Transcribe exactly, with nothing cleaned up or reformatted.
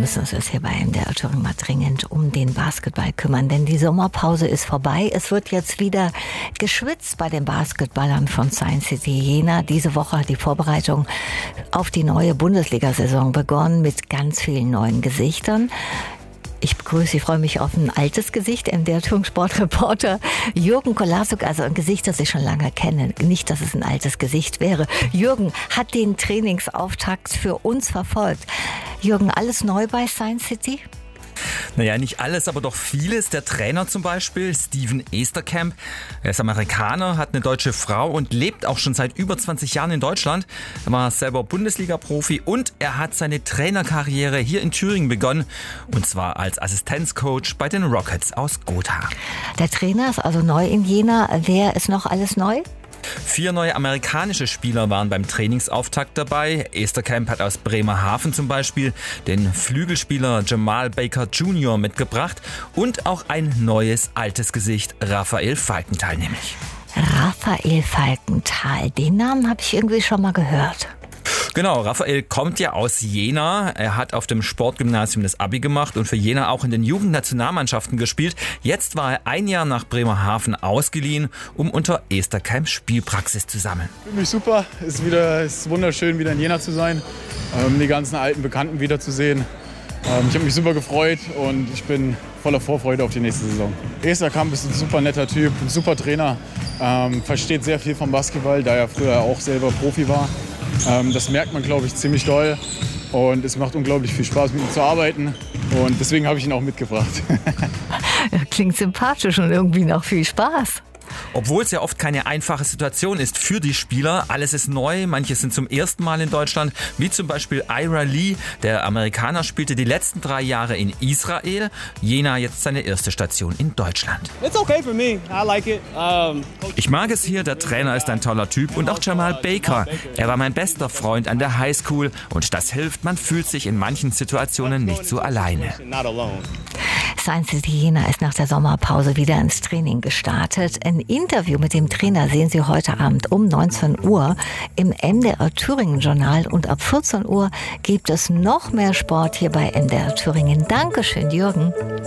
müssen uns jetzt hier bei M D R Thüringen mal dringend um den Basketball kümmern, denn die Sommerpause ist vorbei. Es wird jetzt wieder geschwitzt bei den Basketballern von Science City Jena. Diese Woche hat die Vorbereitung auf die neue Bundesliga-Saison begonnen mit ganz vielen neuen Gesichtern. Ich begrüße, ich freue mich auf ein altes Gesicht, M D R Thüringen Sportreporter Jürgen Kolasuk, also ein Gesicht, das ich schon lange kenne. Nicht, dass es ein altes Gesicht wäre. Jürgen hat den Trainingsauftakt für uns verfolgt. Jürgen, alles neu bei Science City? Naja, nicht alles, aber doch vieles. Der Trainer zum Beispiel, Steven Esterkamp, er ist Amerikaner, hat eine deutsche Frau und lebt auch schon seit über zwanzig Jahren in Deutschland. Er war selber Bundesliga-Profi und er hat seine Trainerkarriere hier in Thüringen begonnen. Und zwar als Assistenzcoach bei den Rockets aus Gotha. Der Trainer ist also neu in Jena. Wer ist noch alles neu? Vier neue amerikanische Spieler waren beim Trainingsauftakt dabei. Esterkamp hat aus Bremerhaven zum Beispiel den Flügelspieler Jamal Baker Junior mitgebracht und auch ein neues altes Gesicht, Raphael Falkenthal nämlich. Raphael Falkenthal, den Namen habe ich irgendwie schon mal gehört. Genau, Raphael kommt ja aus Jena. Er hat auf dem Sportgymnasium das Abi gemacht und für Jena auch in den Jugendnationalmannschaften gespielt. Jetzt war er ein Jahr nach Bremerhaven ausgeliehen, um unter Esterkamp Spielpraxis zu sammeln. Ich fühle mich super. Es ist, wieder, es ist wunderschön, wieder in Jena zu sein, ähm, die ganzen alten Bekannten wiederzusehen. Ähm, ich habe mich super gefreut und ich bin voller Vorfreude auf die nächste Saison. Esterkamp ist ein super netter Typ, ein super Trainer, ähm, versteht sehr viel vom Basketball, da er früher auch selber Profi war. Ähm, das merkt man, glaube ich, ziemlich doll und es macht unglaublich viel Spaß, mit ihm zu arbeiten und deswegen habe ich ihn auch mitgebracht. Klingt sympathisch und irgendwie noch viel Spaß. Obwohl es ja oft keine einfache Situation ist für die Spieler. Alles ist neu, manche sind zum ersten Mal in Deutschland, wie zum Beispiel Ira Lee. Der Amerikaner spielte die letzten drei Jahre in Israel. Jena jetzt seine erste Station in Deutschland. It's okay for me. I like it. Um, ich mag es hier, der Trainer ist ein toller Typ und auch Jamal Baker. Er war mein bester Freund an der Highschool und das hilft, man fühlt sich in manchen Situationen nicht so alleine. Science City Jena ist nach der Sommerpause wieder ins Training gestartet. Ein Interview mit dem Trainer sehen Sie heute Abend um neunzehn Uhr im M D R Thüringen Journal und ab vierzehn Uhr gibt es noch mehr Sport hier bei M D R Thüringen. Dankeschön, Jürgen.